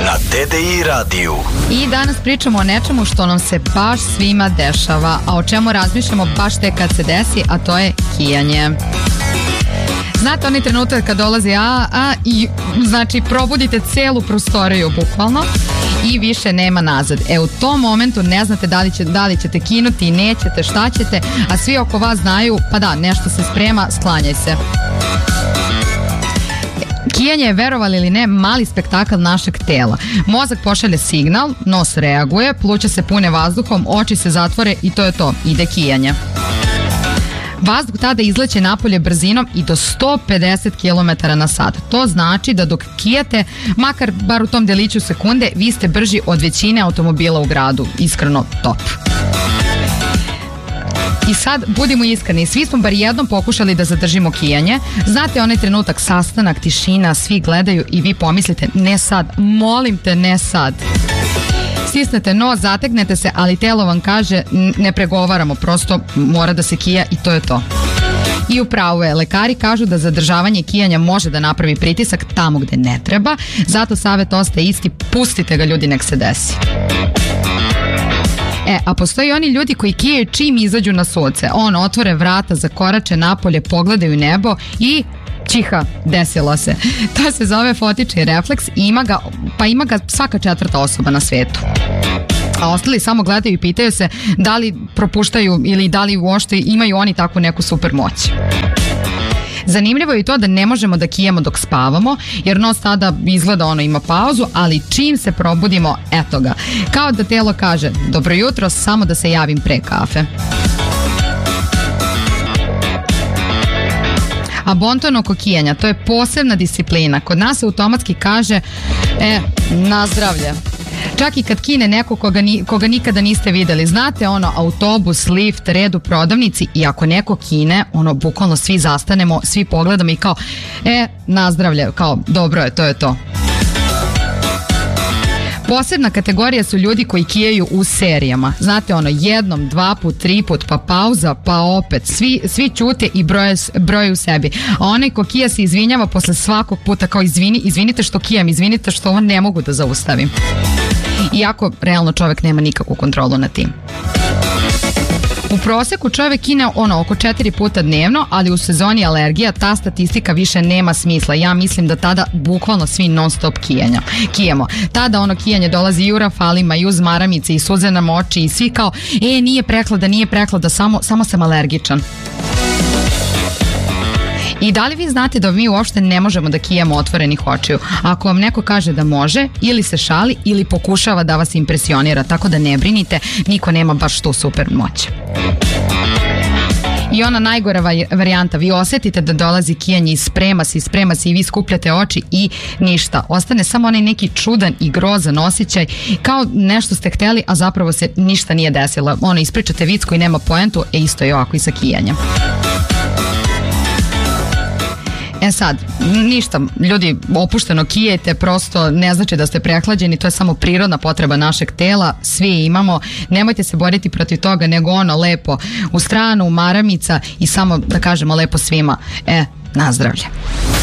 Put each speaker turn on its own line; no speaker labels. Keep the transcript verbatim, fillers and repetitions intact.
na D D I radiju.
I danas pričamo o nečemu što nam se baš svima dešava, a o čemu razmišljamo baš tek kad se desi, a to je kijanje. Znate onaj trenutak kad dolazi a, a i znači probudite celu prostoriju bukvalno i više nema nazad. E u tom momentu ne znate da li, će, da li ćete kinuti i nećete, šta ćete, a svi oko vas znaju, pa da, nešto se sprema, sklanjaj se. Kijanje je, verovali ili ne, mali spektakl našeg tela. Mozak pošalje signal, nos reaguje, pluća se pune vazduhom, oči se zatvore i to je to, ide kijanje. Vazduh tada izleće napolje brzinom i do sto pedeset kilometara na sat. To znači da dok kijate, makar bar u tom deliću sekunde, vi ste brži od većine automobila u gradu. Iskreno, top. I sad, budimo iskreni, svi smo bar jednom pokušali da zadržimo kijanje. Znate onaj trenutak, sastanak, tišina, svi gledaju i vi pomislite, ne sad, molim te, ne sad. Stisnete nos, zategnete se, ali telo vam kaže ne pregovaramo, prosto mora da se kija i to je to. I upravo je, lekari kažu da zadržavanje kijanja može da napravi pritisak tamo gde ne treba, zato savjet ostaje isti, pustite ga ljudi, nek se desi. E, a postoji oni ljudi koji kijaju čim izađu na sunce, ono, otvore vrata, zakorače napolje, pogledaju nebo i čiha, desilo se. To se zove fotični refleks i ima ga, pa ima ga svaka četvrta osoba na svetu. A ostali samo gledaju i pitaju se da li propuštaju ili da li uopšte imaju oni takvu neku super moć. Zanimljivo je i to da ne možemo da kijemo dok spavamo, jer nos tada izgleda ono ima pauzu, ali čim se probudimo, eto ga. Kao da telo kaže, dobro jutro, samo da se javim pre kafe. A bonton oko kijanja, to je posebna disciplina. Kod nas se automatski kaže, e, na zdravlje. Čak i kad kine neko koga, ni, koga nikada niste videli. Znate ono, autobus, lift, red u prodavnici i ako neko kine, ono, bukvalno svi zastanemo, svi pogledamo i kao, e, na zdravlje, kao, dobro je, to je to. Posebna kategorija su ljudi koji kijaju u serijama. Znate ono, jednom, dva put, tri put, pa pauza, pa opet. Svi, svi ćute i broje, broje u sebi. A onaj ko kija se izvinjava posle svakog puta kao izvini, izvinite što kijam, izvinite što ovo ne mogu da zaustavim. Iako realno čovek nema nikakvu kontrolu nad tim. U proseku čovjek kine ono oko četiri puta dnevno, ali u sezoni alergija ta statistika više nema smisla. Ja mislim da tada bukvalno svi non stop kijanja. Kijemo. Tada ono kijanje dolazi i u rafalima i uz maramice i suze nam oči i svi kao, e, nije prehlada, nije prehlada, samo, samo sam alergičan. I da li vi znate da mi uopšte ne možemo da kijamo otvorenih očiju? Ako vam neko kaže da može, ili se šali ili pokušava da vas impresionira, tako da ne brinite, niko nema baš tu super moć. I ona najgora varijanta, vi osjetite da dolazi kijanje i sprema se i sprema se i vi skupljate oči i ništa. Ostane samo onaj neki čudan i grozan osjećaj, kao nešto ste hteli, a zapravo se ništa nije desilo. Ono, ispričate vic koji nema poentu, e isto je ovako i sa kijanjem. E sad, ništa, ljudi, opušteno kijete, prosto ne znači da ste prehlađeni, to je samo prirodna potreba našeg tela, svi imamo, nemojte se boriti protiv toga, nego ono lepo u stranu, maramica i samo da kažemo lepo svima, e, na zdravlje.